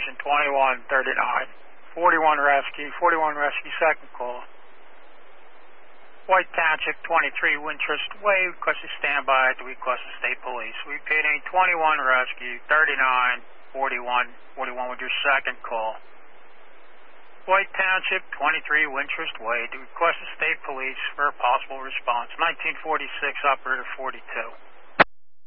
Station 2139. 41 rescue, second call. White Township 23 Winchester Way, request to stand by at the request of State Police. Repeating 21 rescue, 39, 41 with your second call. White Township 23 Winchester Way, to request of State Police for a possible response. 1946, operator 42.